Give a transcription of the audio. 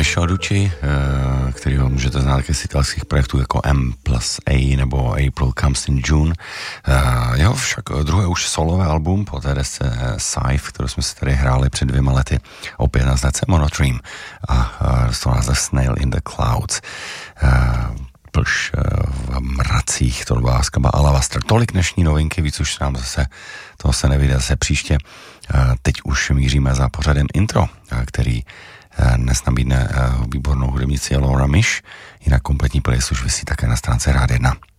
Michel Ducci, který ho můžete znát také z italských projektů jako M+A nebo April Comes in June. Jeho však druhé už solové album po té desce Scythe, kterou jsme si tady hráli před 2 lety, opět na značce Monotream a dostal název Snail in the Clouds. Plž v mracích, to byla skladba Alabaster. Tolik dnešní novinky, víc už nám zase toho se nevyjde zase příště. Teď už míříme za pořadem intro, který dnes nabídne výbornou hudebnici Laura Mish. Jinak kompletní playlist už visí také na stránce Rád 1.